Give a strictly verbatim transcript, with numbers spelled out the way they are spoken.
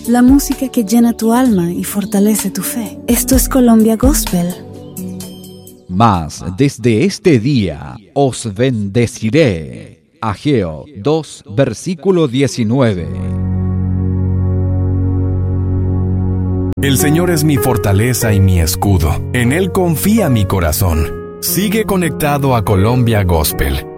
la música que llena tu alma y fortalece tu fe. Esto es Colombia Gospel. Mas desde este día os bendeciré. Ageo dos, versículo diecinueve. El Señor es mi fortaleza y mi escudo. En Él confía mi corazón. Sigue conectado a Colombia Gospel